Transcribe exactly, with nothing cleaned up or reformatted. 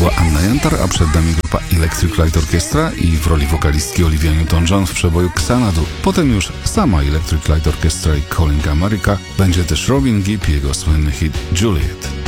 była Anna Jantar, a przed nami grupa Electric Light Orchestra i w roli wokalistki Olivia Newton-John w przeboju Xanadu. Potem już sama Electric Light Orchestra i Calling America, będzie też Robin Gibb i jego słynny hit Juliet.